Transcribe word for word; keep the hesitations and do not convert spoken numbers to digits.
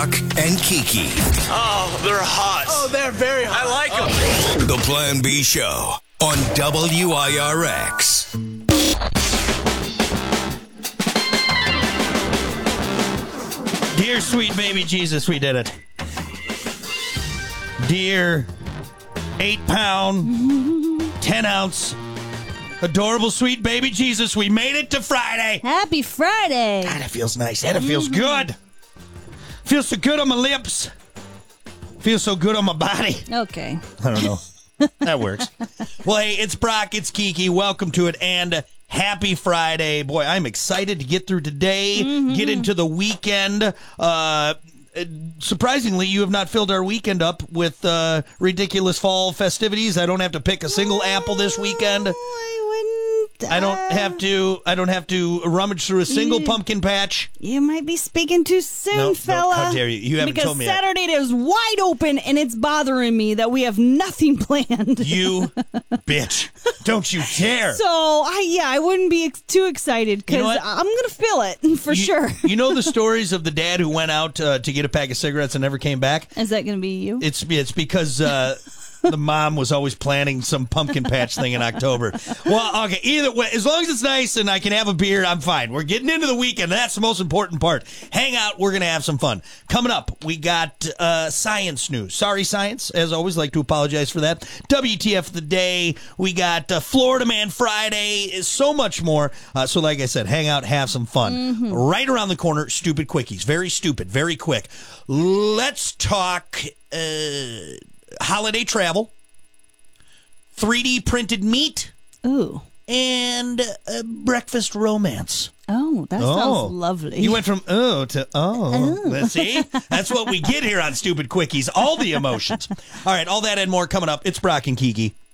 Brock and Kiki. Oh, they're hot. Oh, they're very hot. I like them. The Plan B Show on W I R X. Dear sweet baby Jesus, we did it. Dear eight pound, ten ounce, adorable sweet baby Jesus, we made it to Friday. Happy Friday. God, it feels nice and it feels good. Feels so good on my lips. Feels so good on my body. Okay. I don't know. That works. Well, hey, it's Brock, it's Kiki. Welcome to it, and happy Friday. Boy, I'm excited to get through today, mm-hmm. get into the weekend. Uh, surprisingly, you have not filled our weekend up with uh, ridiculous fall festivities. I don't have to pick a single apple this weekend. I don't have to. I don't have to rummage through a single you, pumpkin patch. You might be speaking too soon, no, fella. No, how dare you? You haven't because told me Saturday that. is wide open, and it's bothering me that we have nothing planned. You bitch! Don't you dare! So, I yeah, I wouldn't be ex- too excited because you know I'm gonna feel it for you, sure. You know the stories of the dad who went out uh, to get a pack of cigarettes and never came back? Is that gonna be you? It's it's because. Uh, The mom was always planning some pumpkin patch thing in October. Well, okay, either way, as long as it's nice and I can have a beer, I'm fine. We're getting into the weekend. That's the most important part. Hang out. We're going to have some fun. Coming up, we got uh, science news. Sorry, science. As always, like to apologize for that. W T F the day. We got uh, Florida Man Friday. Is so much more. Uh, so like I said, hang out, have some fun. Mm-hmm. Right around the corner, stupid quickies. Very stupid, very quick. Let's talk... Uh, holiday travel, three D printed meat, ooh, and uh, breakfast romance. Oh, that oh. sounds lovely. You went from oh to oh. oh. Let's see? That's what we get here on Stupid Quickies. All the emotions. All right, all that and more coming up. It's Brock and Kiki.